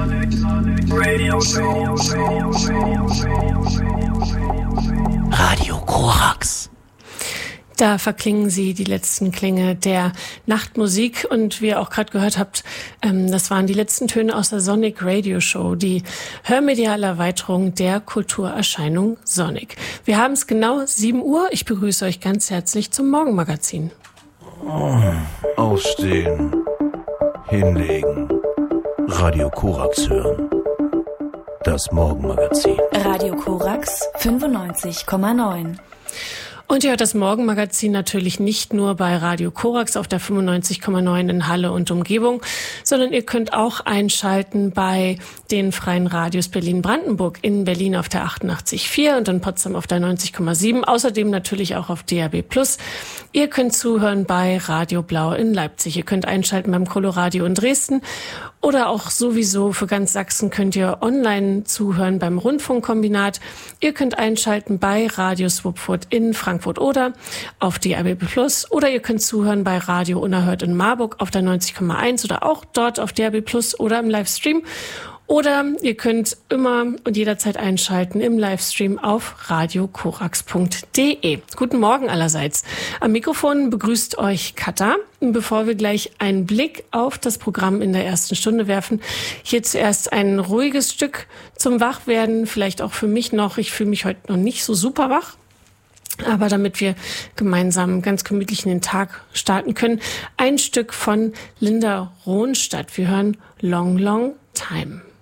Radio Korax. Da verklingen sie die letzten Klänge der Nachtmusik und wie ihr auch gerade gehört habt, das waren die letzten Töne aus der Sonic Radio Show, die hörmediale Erweiterung der Kulturerscheinung Sonic. Wir haben es genau 7 Uhr. Ich begrüße euch ganz herzlich zum Morgenmagazin. Aufstehen, hinlegen, Radio Korax hören. Das Morgenmagazin. Radio Korax 95,9. Und ihr hört das Morgenmagazin natürlich nicht nur bei Radio Korax auf der 95,9 in Halle und Umgebung, sondern ihr könnt auch einschalten bei den freien Radios Berlin-Brandenburg, in Berlin auf der 88,4 und in Potsdam auf der 90,7, außerdem natürlich auch auf DAB+. Ihr könnt zuhören bei Radio Blau in Leipzig, ihr könnt einschalten beim Coloradio in Dresden oder auch sowieso für ganz Sachsen könnt ihr online zuhören beim Rundfunkkombinat. Ihr könnt einschalten bei Radio Swupfurt in Frankfurt oder auf DAB+ oder ihr könnt zuhören bei Radio Unerhört in Marburg auf der 90,1 oder auch dort auf DAB+ oder im Livestream. Oder ihr könnt immer und jederzeit einschalten im Livestream auf radiokorax.de. Guten Morgen allerseits. Am Mikrofon begrüßt euch Katha. Bevor wir gleich einen Blick auf das Programm in der ersten Stunde werfen, hier zuerst ein ruhiges Stück zum Wachwerden. Vielleicht auch für mich noch. Ich fühle mich heute noch nicht so super wach. Aber damit wir gemeinsam ganz gemütlich in den Tag starten können, ein Stück von Linda Ronstadt. Wir hören Long, Long Time.